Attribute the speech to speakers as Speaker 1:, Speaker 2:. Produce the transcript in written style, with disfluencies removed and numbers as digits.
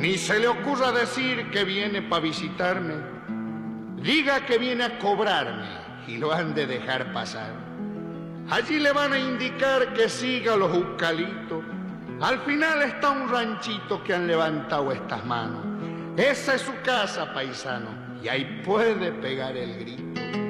Speaker 1: Ni se le ocurra decir que viene para visitarme. Diga que viene a cobrarme y lo han de dejar pasar. Allí le van a indicar que siga los eucaliptos. Al final está un ranchito que han levantado estas manos. Esa es su casa, paisano, y ahí puede pegar el grito.